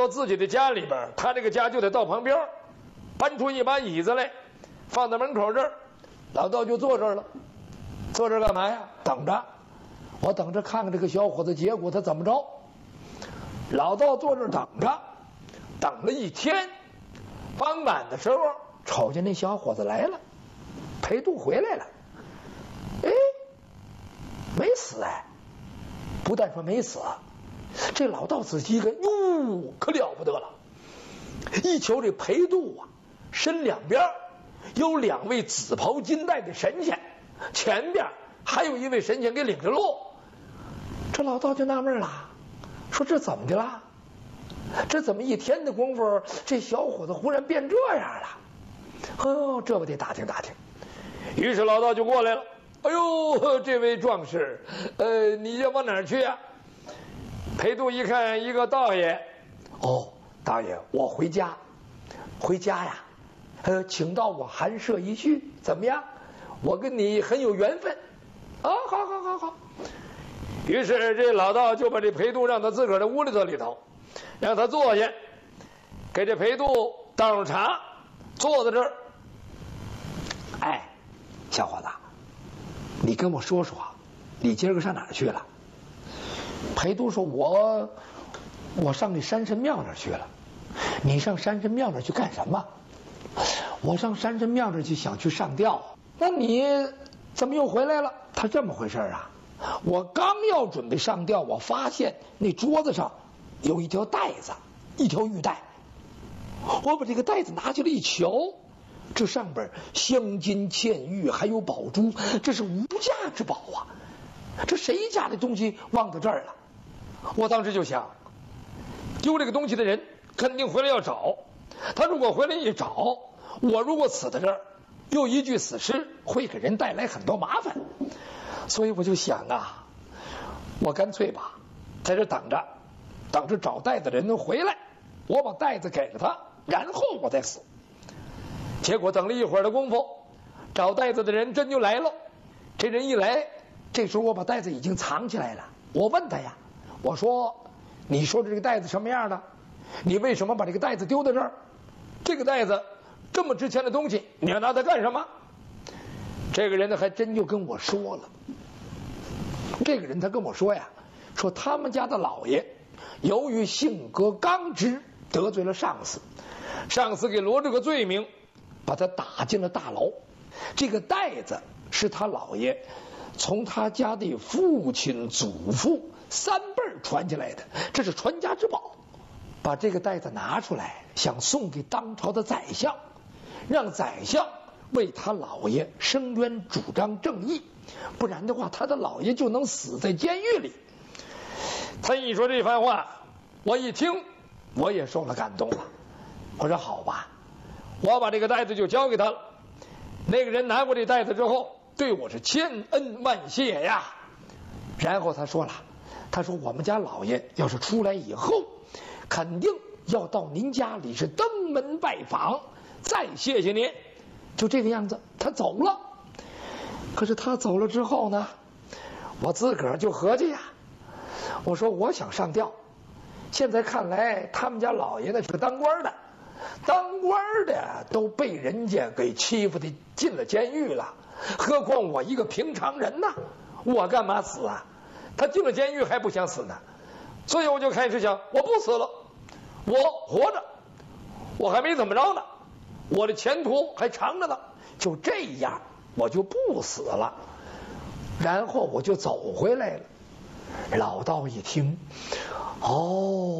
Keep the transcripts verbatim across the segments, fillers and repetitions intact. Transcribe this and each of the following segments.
到自己的家里边，他这个家就在道旁边，搬出一把椅子来，放在门口这儿，老道就坐这儿了。坐这儿干嘛呀？等着，我等着看看这个小伙子结果他怎么着。老道坐这儿等着，等了一天，傍晚的时候，瞅见那小伙子来了，裴度回来了。哎，没死哎！不但说没死，这老道仔细一看，哟，可了不得了！一瞧这裴度啊，身两边有两位紫袍金带的神仙，前边还有一位神仙给领着路。这老道就纳闷了，说这怎么的了？这怎么一天的功夫，这小伙子忽然变这样了？哦，这不得打听打听。于是老道就过来了。哎呦，这位壮士，呃，你要往哪儿去呀？裴度一看，一个道爷。哦，道爷，我回家。回家呀？呃，请到我寒舍一叙，怎么样？我跟你很有缘分。啊，好好好好。于是这老道就把这裴度让到自个儿的屋里头里头，让他坐下，给这裴度倒上茶，坐在这儿。哎，小伙子，你跟我说说，你今儿个上哪儿去了？裴度说：“我我上那山神庙那儿去了。”你上山神庙那儿去干什么？我上山神庙那儿去想去上吊。那你怎么又回来了？他这么回事啊？我刚要准备上吊，我发现那桌子上有一条带子，一条玉带。我把这个带子拿起来一瞧，这上边镶金嵌玉，还有宝珠，这是无价之宝啊！这谁家的东西忘到这儿了？我当时就想，丢这个东西的人肯定回来要找。他如果回来一找，我如果死在这儿，又一具死尸，会给人带来很多麻烦。所以我就想啊，我干脆吧，在这等着，等着找袋子的人能回来，我把袋子给了他，然后我再死。结果等了一会儿的功夫，找袋子的人真就来了。这人一来，这时候我把袋子已经藏起来了。我问他呀，我说：“你说这个袋子什么样的？你为什么把这个袋子丢在这儿？这个袋子这么值钱的东西，你要拿它干什么？”这个人呢，还真就跟我说了。这个人他跟我说呀，说他们家的老爷由于性格刚直，得罪了上司，上司给罗这个罪名，把他打进了大牢。这个袋子是他老爷从他家的父亲祖父三辈传下来的，这是传家之宝。把这个袋子拿出来，想送给当朝的宰相，让宰相为他老爷伸冤主张正义，不然的话他的老爷就能死在监狱里。他一说这番话，我一听我也受了感动了。我说好吧，我把这个袋子就交给他了。那个人拿过这袋子之后，对我是千恩万谢呀。然后他说了，他说我们家老爷要是出来以后，肯定要到您家里是登门拜访，再谢谢您。就这个样子，他走了。可是他走了之后呢，我自个儿就合计呀，我说我想上吊。现在看来他们家老爷子是个当官的，当官的都被人家给欺负的进了监狱了，何况我一个平常人呢？我干嘛死啊？他进了监狱还不想死呢。所以我就开始想，我不死了，我活着，我还没怎么着呢，我的前途还长着呢。就这样我就不死了，然后我就走回来了。老道一听，哦，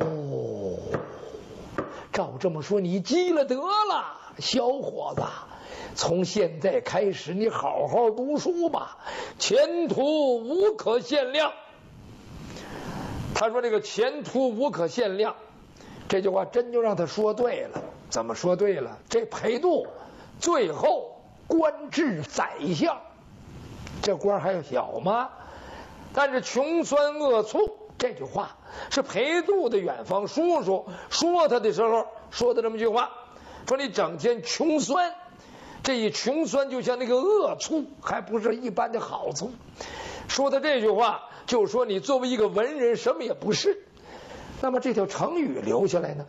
照这么说你积了德了，小伙子，从现在开始你好好读书吧，前途无可限量。他说这个前途无可限量，这句话真就让他说对了。怎么说对了？这裴度最后官至宰相，这官还要小吗？但是穷酸恶醋这句话是裴度的远房叔叔说他的时候说的这么一句话，说你整天穷酸，这一穷酸就像那个恶醋，还不是一般的好醋。说的这句话就是说你作为一个文人什么也不是。那么这条成语留下来呢，